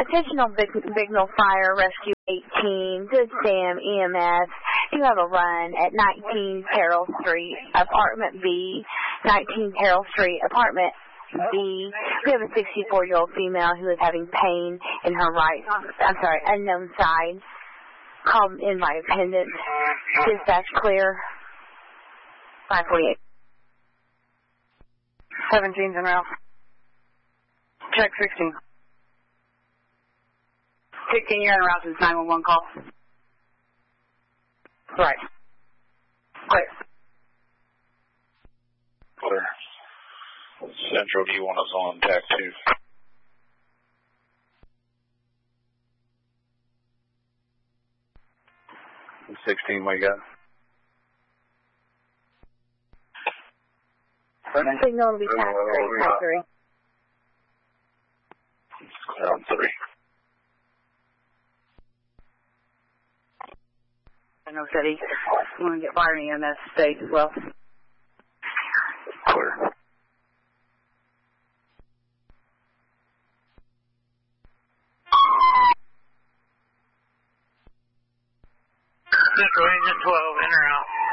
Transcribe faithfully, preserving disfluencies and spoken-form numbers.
Attention on Bignell Fire Rescue eighteen, Good Sam E M S. You have a run at nineteen Carroll Street, Apartment B, nineteen Carroll Street, Apartment B. We have a sixty-four-year-old female who is having pain in her right, I'm sorry, unknown side. Called in by appendant. Dispatch clear. five forty-eight. seventeen's en route. Check sixteen. sixteen, you're en route to this nine one one call. Right. Clear. Clear. Central, do you want us on tack two? sixteen, what you got? Signal will be tack three, tack three. Clear on three. I know City. I'm going to get fire in E M S state as well. Clear. Central Agent twelve, in or out?